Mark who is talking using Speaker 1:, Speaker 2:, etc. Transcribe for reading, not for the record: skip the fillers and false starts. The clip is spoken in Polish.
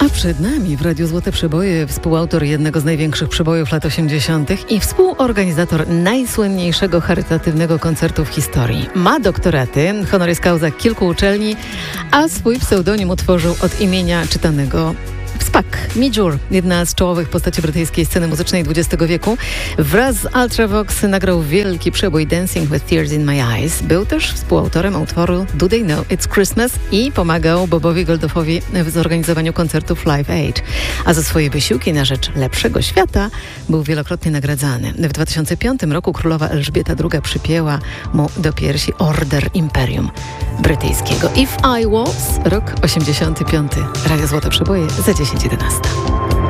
Speaker 1: A przed nami w Radiu Złote Przeboje współautor jednego z największych przebojów lat 80. i współorganizator najsłynniejszego charytatywnego koncertu w historii. Ma doktoraty, honoris causa kilku uczelni, a swój pseudonim utworzył od imienia czytanego Spack. Midjour, jedna z czołowych postaci brytyjskiej sceny muzycznej XX wieku, wraz z Ultravox nagrał wielki przebój Dancing with Tears in My Eyes. Był też współautorem utworu Do They Know It's Christmas i pomagał Bobowi Geldoffowi w zorganizowaniu koncertów Live Aid. A za swoje wysiłki na rzecz lepszego świata był wielokrotnie nagradzany. W 2005 roku królowa Elżbieta II przypięła mu do piersi Order Imperium Brytyjskiego. If I Was, rok 85. Radio Złote Przeboje za 10:11.